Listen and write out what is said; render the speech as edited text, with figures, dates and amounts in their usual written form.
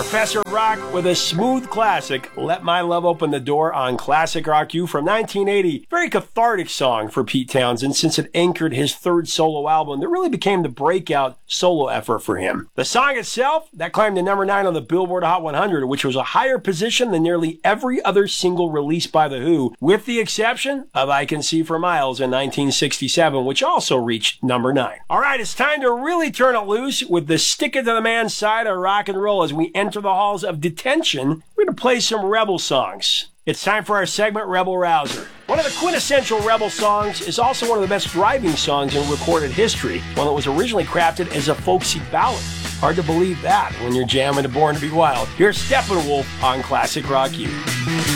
Professor Rock with a smooth classic, Let My Love Open the Door on Classic Rock U from 1980. Very cathartic song for Pete Townshend since it anchored his third solo album that really became the breakout solo effort for him. The song itself, that climbed to number 9 on the Billboard Hot 100, which was a higher position than nearly every other single released by The Who, with the exception of I Can See for Miles in 1967, which also reached number 9. All right, it's time to really turn it loose with the stick it to the man side of rock and roll as we enter the halls of detention. We're going to play some Rebel songs. It's time for our segment, Rebel Rouser. One of the quintessential Rebel songs is also one of the best driving songs in recorded history, one that was originally crafted as a folksy ballad. Hard to believe that when you're jamming to Born to Be Wild. Here's Steppenwolf on Classic Rock U.